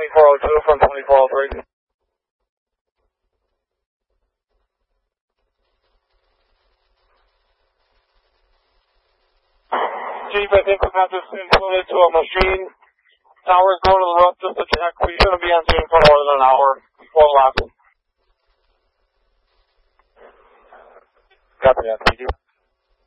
2402 from 2403. Chief, I think we have this inputted to a machine. Tower's going to the roof just to check. We shouldn't be entering for more than an hour before the last one. Copy that, thank you.